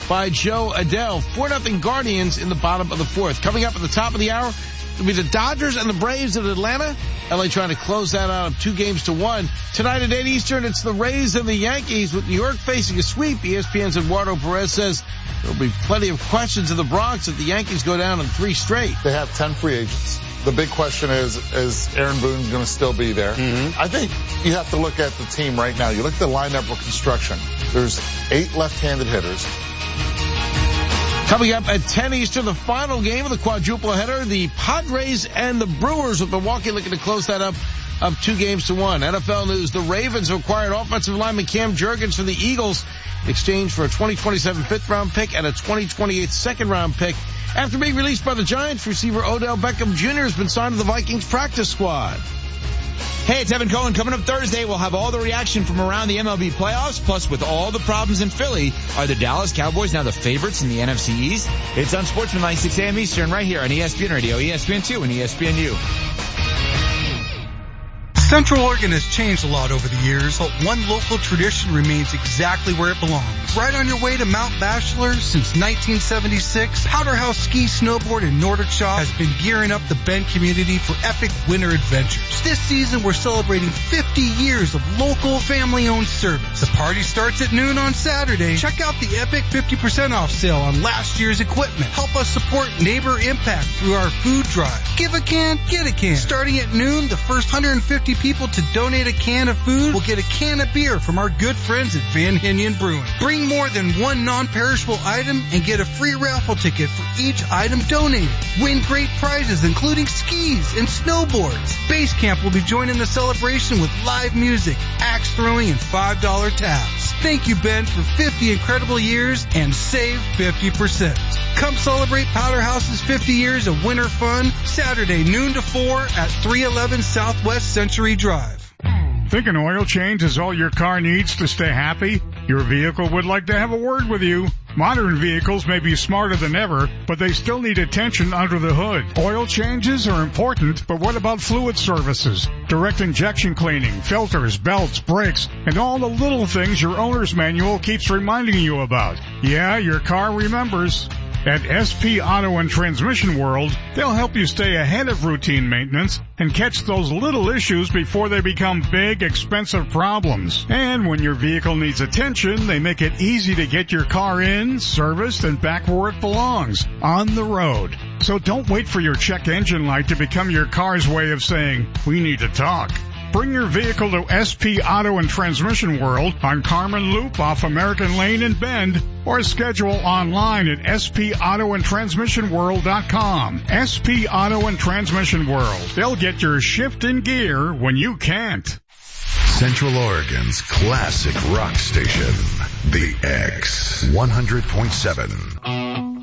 by Joe Adele. 4-0 Guardians in the bottom of the fourth. Coming up at the top of the hour, it'll be the Dodgers and the Braves in Atlanta. LA trying to close that out of 2-1. Tonight at 8 Eastern, it's the Rays and the Yankees with New York facing a sweep. ESPN's Eduardo Perez says there'll be plenty of questions in the Bronx if the Yankees go down in 3 straight. They have 10 free agents. The big question is Aaron Boone going to still be there? I think you have to look at the team right now. You look at the lineup of construction. There's 8 left-handed hitters. Coming up at 10 Eastern, the final game of the quadruple header, the Padres and the Brewers, with Milwaukee looking to close that up 2-1. NFL news, the Ravens acquired offensive lineman Cam Jurgens from the Eagles in exchange for a 2027 fifth-round pick and a 2028 second-round pick. After being released by the Giants, receiver Odell Beckham Jr. has been signed to the Vikings practice squad. Hey, it's Evan Cohen. Coming up Thursday, we'll have all the reaction from around the MLB playoffs. Plus, with all the problems in Philly, are the Dallas Cowboys now the favorites in the NFC East? It's on Sportsman 6 a.m. Eastern right here on ESPN Radio, ESPN2, and ESPNU. Central Oregon has changed a lot over the years, but one local tradition remains exactly where it belongs. Right on your way to Mount Bachelor since 1976, Powderhouse Ski, Snowboard, and Nordic Shop has been gearing up the Bend community for epic winter adventures. This season, we're celebrating 50 years of local, family-owned service. The party starts at noon on Saturday. Check out the epic 50% off sale on last year's equipment. Help us support Neighbor Impact through our food drive. Give a can, get a can. Starting at noon, the first 150 people to donate a can of food will get a can of beer from our good friends at Van Hinian Brewing. Bring more than one non-perishable item and get a free raffle ticket for each item donated. Win great prizes including skis and snowboards. Base Camp will be joining the celebration with live music, axe throwing, and $5 tabs. Thank you, Ben, for 50 incredible years and save 50%. Come celebrate Powderhouse's 50 years of winter fun Saturday noon to 4 at 311 Southwest Century Drive. Think an oil change is all your car needs to stay happy? Your vehicle would like to have a word with you. Modern vehicles may be smarter than ever, but they still need attention under the hood. Oil changes are important, but what about fluid services? Direct injection cleaning, filters, belts, brakes, and all the little things your owner's manual keeps reminding you about. Yeah, your car remembers. At SP Auto and Transmission World, they'll help you stay ahead of routine maintenance and catch those little issues before they become big, expensive problems. And when your vehicle needs attention, they make it easy to get your car in, serviced, and back where it belongs, on the road. So don't wait for your check engine light to become your car's way of saying, "We need to talk." Bring your vehicle to SP Auto and Transmission World on Carmen Loop off American Lane in Bend, or schedule online at spautoandtransmissionworld.com. SP Auto and Transmission World. They'll get your shift in gear when you can't. Central Oregon's classic rock station, The X 100.7.